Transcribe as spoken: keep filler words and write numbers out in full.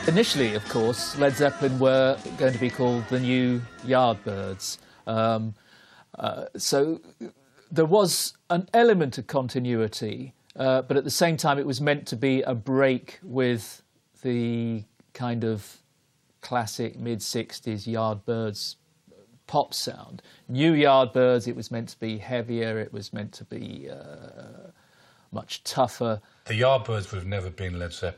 Initially, of course, Led Zeppelin were going to be called the New Yardbirds. Um, uh, so there was an element of continuity, uh, but at the same time it was meant to be a break with the kind of classic mid-sixties Yardbirds pop sound. New Yardbirds, it was meant to be heavier, it was meant to be uh, much tougher. The Yardbirds would have never been Led Zeppelin.